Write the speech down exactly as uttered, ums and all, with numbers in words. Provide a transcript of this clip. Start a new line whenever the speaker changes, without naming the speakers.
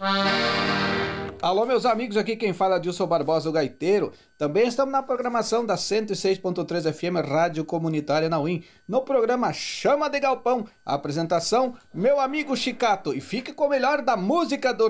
Alô, meus amigos, aqui quem fala é Dilson Barbosa, o gaiteiro. Também estamos na programação da cento e seis ponto três F M, Rádio Comunitária na U I M, no programa Chama de Galpão. A apresentação, meu amigo Chicato. E fique com o melhor da música do